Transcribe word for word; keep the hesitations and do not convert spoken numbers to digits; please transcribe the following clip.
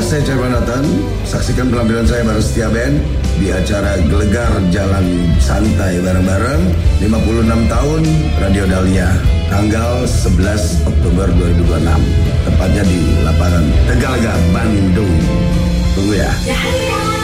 saya Chairman Nathan. Saksikan penampilan saya bareng Setia Band di acara Gelegar Jalan Santai bareng-bareng lima puluh enam tahun Radio Dahlia, tanggal sebelas Oktober dua ribu dua puluh enam, tepatnya di lapangan Tegalega, Bandung. Tunggu ya.